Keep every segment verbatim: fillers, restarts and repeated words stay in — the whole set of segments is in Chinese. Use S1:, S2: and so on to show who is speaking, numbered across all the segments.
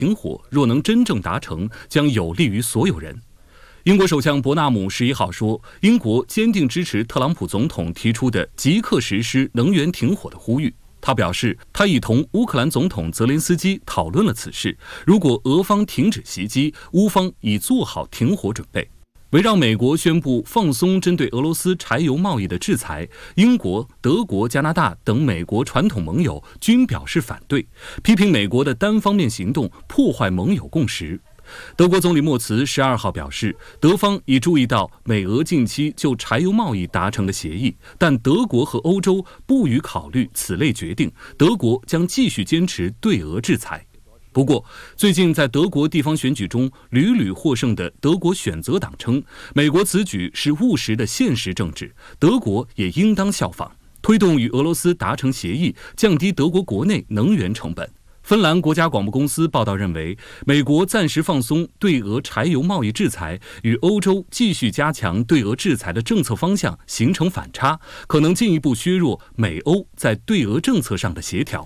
S1: 停火若能真正达成，将有利于所有人。英国首相伯纳姆十一号说，英国坚定支持特朗普总统提出的即刻实施能源停火的呼吁。他表示，他已同乌克兰总统泽连斯基讨论了此事。如果俄方停止袭击，乌方已做好停火准备。围绕美国宣布放松针对俄罗斯柴油贸易的制裁，英国、德国、加拿大等美国传统盟友均表示反对，批评美国的单方面行动破坏盟友共识。德国总理默茨十二号表示，德方已注意到美俄近期就柴油贸易达成的协议，但德国和欧洲不予考虑此类决定，德国将继续坚持对俄制裁。不过，最近在德国地方选举中屡屡获胜的德国选择党称，美国此举是务实的现实政治，德国也应当效仿，推动与俄罗斯达成协议，降低德国国内能源成本。芬兰国家广播公司报道认为，美国暂时放松对俄柴油贸易制裁，与欧洲继续加强对俄制裁的政策方向形成反差，可能进一步削弱美欧在对俄政策上的协调。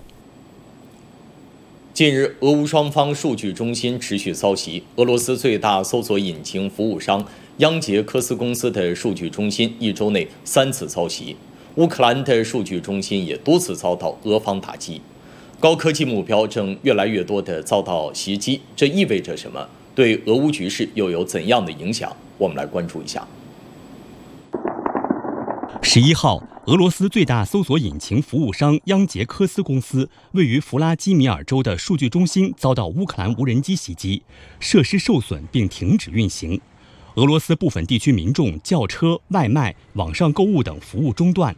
S2: 近日，俄乌双方数据中心持续骚袭，俄罗斯最大搜索引擎服务商央杰克斯公司的数据中心一周内三次遭袭，乌克兰的数据中心也多次遭到俄方打击。高科技目标正越来越多地遭到袭击，这意味着什么？对俄乌局势又有怎样的影响？我们来关注一下。
S3: 十一号，俄罗斯最大搜索引擎服务商央杰科斯公司位于弗拉基米尔州的数据中心遭到乌克兰无人机袭击，设施受损并停止运行。俄罗斯部分地区民众叫车、外卖、网上购物等服务中断。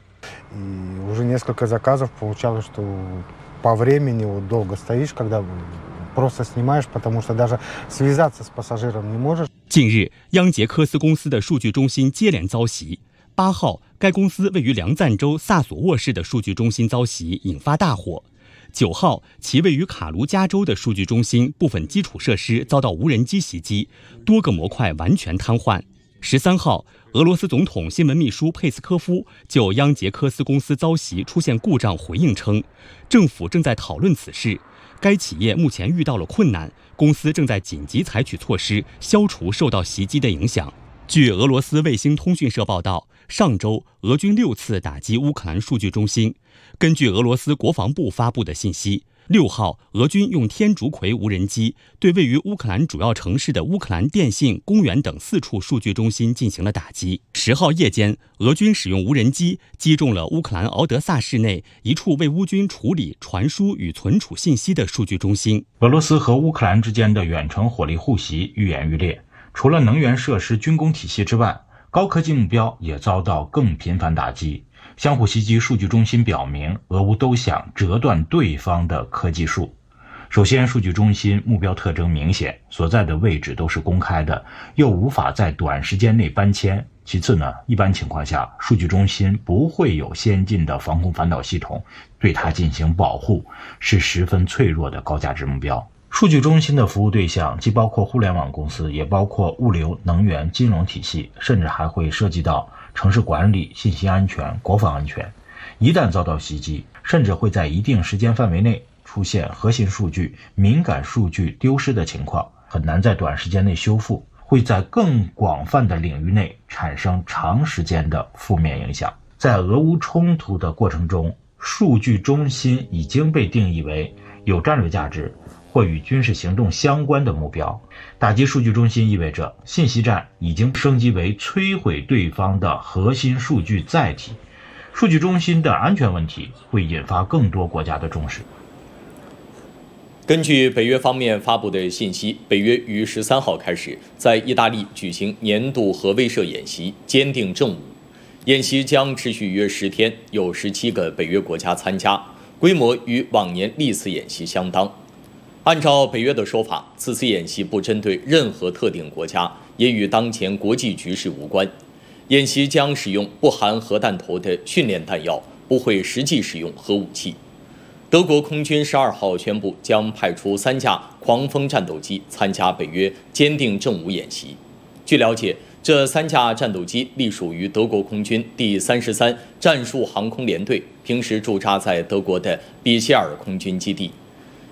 S4: по времени вот долго стоишь, когда просто снимаешь, потому что даже связаться с пассажиром не можешь.
S3: 近日，央杰科斯公司的数据中心接连遭袭。八号，该公司位于梁赞州萨索沃市的数据中心遭袭，引发大火。九号，其位于卡卢加州的数据中心部分基础设施遭到无人机袭击，多个模块完全瘫痪。十三号，俄罗斯总统新闻秘书佩斯科夫就央杰科斯公司遭袭出现故障回应称，政府正在讨论此事，该企业目前遇到了困难，公司正在紧急采取措施消除受到袭击的影响。据俄罗斯卫星通讯社报道，上周俄军六次打击乌克兰数据中心。根据俄罗斯国防部发布的信息，六号，俄军用天竺葵无人机对位于乌克兰主要城市的乌克兰电信、公园等四处数据中心进行了打击。十号夜间，俄军使用无人机击中了乌克兰敖德萨市内一处为乌军处理、传输与存储信息的数据中心。
S5: 俄罗斯和乌克兰之间的远程火力互袭愈演愈烈，除了能源设施、军工体系之外，高科技目标也遭到更频繁打击。相互袭击数据中心表明，俄乌都想折断对方的科技树。首先，数据中心目标特征明显，所在的位置都是公开的，又无法在短时间内搬迁。其次呢，一般情况下，数据中心不会有先进的防空反导系统对它进行保护，是十分脆弱的高价值目标。数据中心的服务对象既包括互联网公司，也包括物流、能源、金融体系，甚至还会涉及到城市管理、信息安全、国防安全。一旦遭到袭击，甚至会在一定时间范围内出现核心数据、敏感数据丢失的情况，很难在短时间内修复，会在更广泛的领域内产生长时间的负面影响。在俄乌冲突的过程中，数据中心已经被定义为有战略价值或与军事行动相关的目标。打击数据中心意味着信息战已经升级为摧毁对方的核心数据载体，数据中心的安全问题会引发更多国家的重视。
S2: 根据北约方面发布的信息，北约于十三号开始在意大利举行年度核威慑演习“坚定正午”。演习将持续约十天，有十七个北约国家参加，规模与往年历次演习相当。按照北约的说法，此次演习不针对任何特定国家，也与当前国际局势无关。演习将使用不含核弹头的训练弹药，不会实际使用核武器。德国空军十二号宣布将派出三架狂风战斗机参加北约坚定正午演习。据了解，这三架战斗机隶属于德国空军第三十三战术航空联队，平时驻扎在德国的比歇尔空军基地。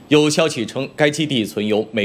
S2: 有消息称，该基地存有美